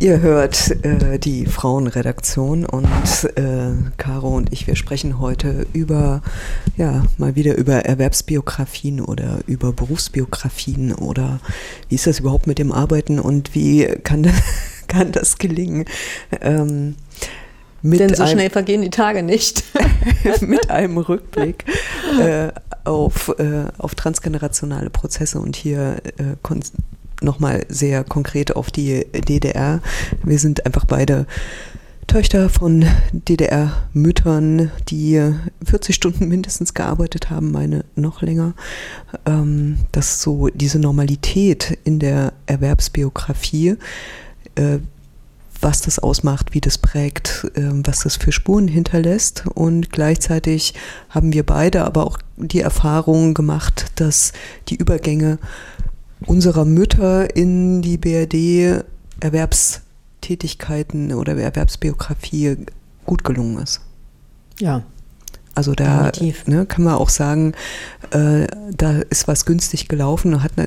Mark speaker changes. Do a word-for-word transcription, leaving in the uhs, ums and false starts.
Speaker 1: Ihr hört äh, die Frauenredaktion und äh, Caro und ich, wir sprechen heute über, ja, mal wieder über Erwerbsbiografien oder über Berufsbiografien oder wie ist das überhaupt mit dem Arbeiten und wie kann das, kann das gelingen? Ähm, mit
Speaker 2: Denn so
Speaker 1: einem,
Speaker 2: schnell vergehen die Tage nicht.
Speaker 1: mit einem Rückblick äh, auf, äh, auf transgenerationale Prozesse und hier äh, kon- nochmal sehr konkret auf die D D R. Wir sind einfach beide Töchter von D D R-Müttern, die vierzig Stunden mindestens gearbeitet haben, meine noch länger. Ähm, dass so diese Normalität in der Erwerbsbiografie, äh, was das ausmacht, wie das prägt, äh, was das für Spuren hinterlässt. Und gleichzeitig haben wir beide aber auch die Erfahrung gemacht, dass die Übergänge unserer Mütter in die B R D-Erwerbstätigkeiten oder Erwerbsbiografie gut gelungen ist.
Speaker 2: Ja.
Speaker 1: Also da ne, kann man auch sagen, äh, da ist was günstig gelaufen, hat